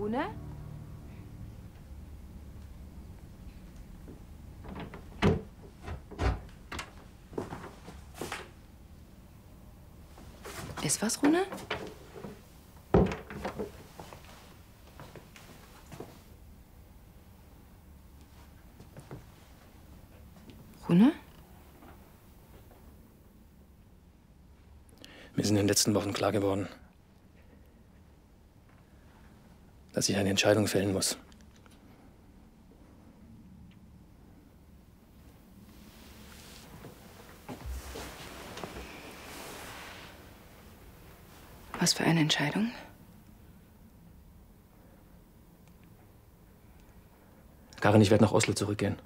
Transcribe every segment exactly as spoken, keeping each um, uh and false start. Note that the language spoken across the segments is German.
Rune? Ist was, Rune? Rune? Mir ist in den letzten Wochen klar geworden, dass ich eine Entscheidung fällen muss. Was für eine Entscheidung? Karin, ich werde nach Oslo zurückgehen.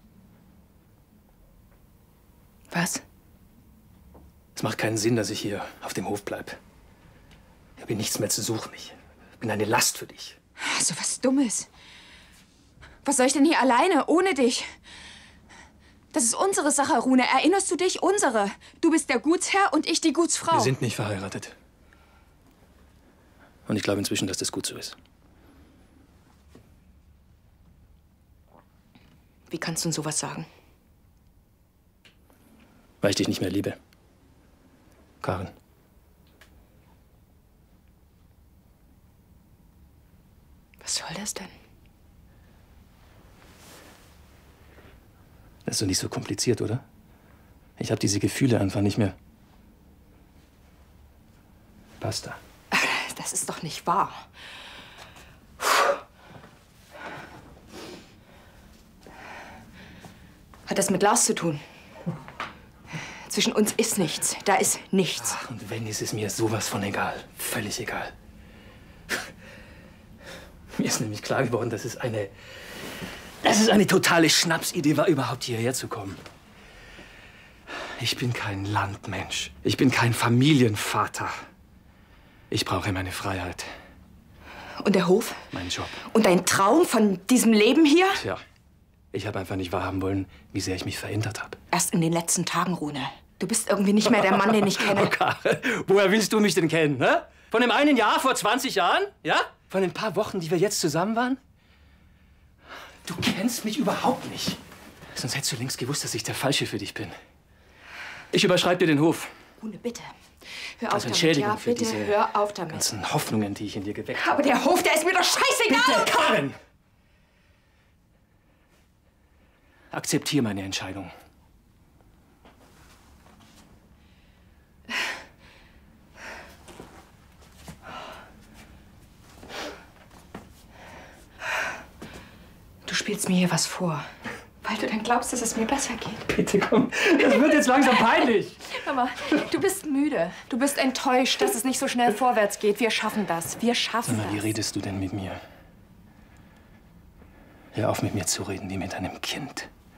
Was? Es macht keinen Sinn, dass ich hier auf dem Hof bleibe. Ich habe hier nichts mehr zu suchen. Ich bin eine Last für dich. So was Dummes. Was soll ich denn hier alleine, ohne dich? Das ist unsere Sache, Rune. Erinnerst du dich? Unsere. Du bist der Gutsherr und ich die Gutsfrau. Wir sind nicht verheiratet. Und ich glaube inzwischen, dass das gut so ist. Wie kannst du denn sowas sagen? Weil ich dich nicht mehr liebe. Karin. Was soll das denn? Das ist doch nicht so kompliziert, oder? Ich habe diese Gefühle einfach nicht mehr. Basta. Das ist doch nicht wahr. Hat das mit Lars zu tun? Zwischen uns ist nichts. Da ist nichts. Ach, und wenn, ist es mir sowas von egal. Völlig egal. Mir ist nämlich klar geworden, dass es eine... dass es eine totale Schnapsidee war, überhaupt hierher zu kommen. Ich bin kein Landmensch. Ich bin kein Familienvater. Ich brauche meine Freiheit. Und der Hof? Mein Job. Und dein Traum von diesem Leben hier? Tja, ich habe einfach nicht wahrhaben wollen, wie sehr ich mich verändert habe. Erst in den letzten Tagen, Rune. Du bist irgendwie nicht mehr der Mann, den ich kenne. Oh, Karin, woher willst du mich denn kennen, ne? Von dem einen Jahr vor zwanzig Jahren? Ja? Von den paar Wochen, die wir jetzt zusammen waren? Du kennst mich überhaupt nicht. Sonst hättest du längst gewusst, dass ich der Falsche für dich bin. Ich überschreibe dir den Hof. Rune, bitte. Hör auf Als damit. Entschädigung Ja, für bitte, diese hör auf damit. ganzen Hoffnungen, die ich in dir geweckt habe. Aber der Hof, der ist mir doch scheißegal! Bitte, Karin! Akzeptiere meine Entscheidung. Du spielst mir hier was vor, weil du dann glaubst, dass es mir besser geht. Bitte komm, das wird jetzt langsam peinlich. Mama, du bist müde. Du bist enttäuscht, dass es nicht so schnell vorwärts geht. Wir schaffen das. Wir schaffen Sag mal, wie das. redest du denn mit mir? Hör auf, mit mir zu reden wie mit einem Kind.